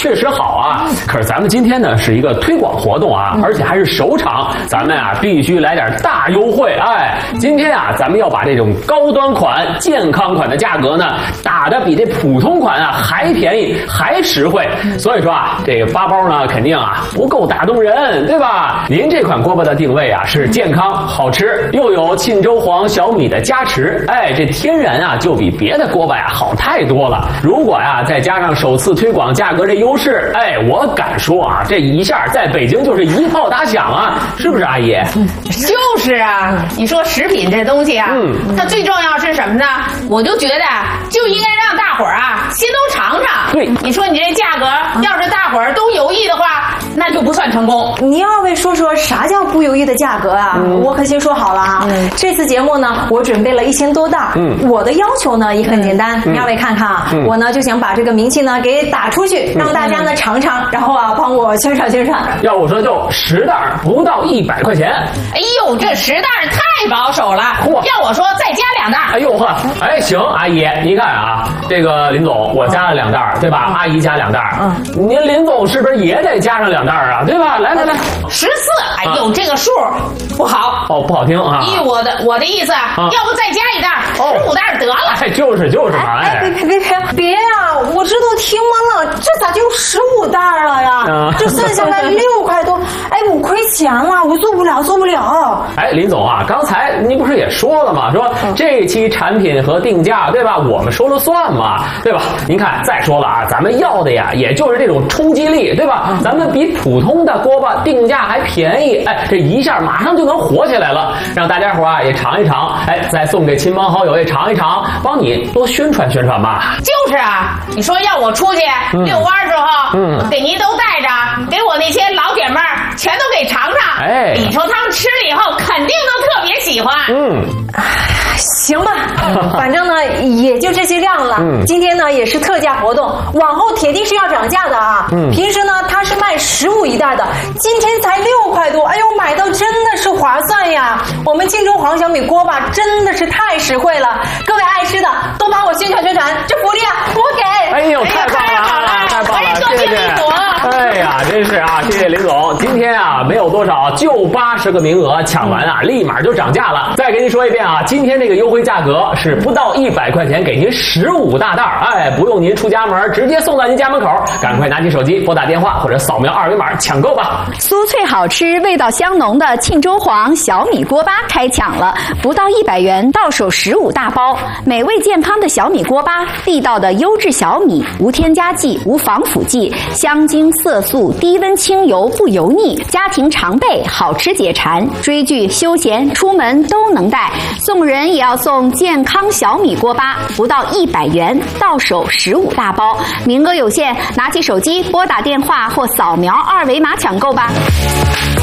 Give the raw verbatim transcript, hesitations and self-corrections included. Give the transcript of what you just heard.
确实好啊。可是咱们今天呢是一个推广活动啊，而且还是首场，咱们啊必须来点大优惠。哎，今天啊咱们要把这种高端款、健康款的价格呢打得比这普通款啊还便宜、还实惠。所以说啊，这个八包呢肯定啊不够打动人，对吧？您这款锅巴的定位啊是健康、好吃，又有沁州黄小米的加持，哎，这天然啊就比别的锅巴呀好太多了。如果呀再加上首次推广价格这优势，哎，我敢说啊，这一下在北京就是一炮打响啊，是不是阿姨？ 就是啊，你说食品这东西啊，嗯，它最重要是什么呢？我就觉得就应该让大伙儿啊先都尝尝。 对， 你说你这价格，要是大伙儿都犹豫的话，那就不算成功。 你二位说说啥叫不犹豫的价格啊？嗯、我可先说好了啊，嗯、这次节目呢，我准备了一千多袋，嗯，我的要求呢也很简单，嗯、你二位看看啊，嗯、我呢就想把这个名气呢给打出去，让大家呢尝尝，然后啊帮我宣传宣传。 要我说就十袋不到一百块钱。 哎呦，这十袋太保守了，要我说再加两袋。 哎呦呵，哎行，阿姨，您看啊，这个林总我加了两袋，对吧？阿姨加两袋，嗯，您林总是不是也得加上两袋啊？对吧？来来来， 十四。哎呦，这个数不好哦，不好听啊。 依我的我的意思，要不再加一袋，十五袋得了。 哎，就是就是嘛， 哎，别别别别别呀！我这都听完了，这咋就十五袋了呀？这算下来六块多，哎，我亏钱了，我做不了，做不了。 哎，林总啊，刚才您不是也说了吗？说这期产品和定价，对吧？我们说了算嘛，对吧？您看，再说了啊，咱们要的呀，也就是这种冲击力，对吧？咱们比普通的锅巴定价还便宜，哎，这一下马上就能火起来了，让大家伙啊也尝一尝，哎，再送给亲朋好友也尝一尝，帮你多宣传宣传吧。 就是啊，你说要我出去遛弯时候，嗯，给您都带着，给我那些老姐妹儿全都给尝尝，哎，你说他们吃了以后肯定都特别喜欢。嗯， 行吧，反正呢也就这些量了。嗯，今天呢也是特价活动，往后铁定是要涨价的啊。嗯，平时呢它是卖十五一袋的，今天才六块多，哎呦，买到真的是划算呀！我们沁州黄小米锅巴真的是太实惠了，各位爱吃的都帮我宣传宣传，这福利啊我给。 哎呦，太棒了，啊，太棒了，谢谢。哎呀，真是啊，谢谢林总。今天啊没有多少，就八十个名额，抢完啊立马就涨价了。再给您说一遍啊，今天这个优惠价格是不到一百块钱给您十五大袋，哎，不用您出家门，直接送到您家门口。赶快拿起手机拨打电话或者扫描二维码抢购吧。 酥脆好吃、味道香浓的沁州黄小米锅巴开抢了，不到一百元到手十五大包，美味健康的小米锅巴，地道的优质小米，无添加剂、无防腐剂，香精色素，低温清油不油腻，家庭常备，好吃解馋，追剧、休闲、出门都能带。送人也要送健康小米锅巴，不到一百元到手十五大包，名额有限，拿起手机拨打电话或扫描二维码抢购吧。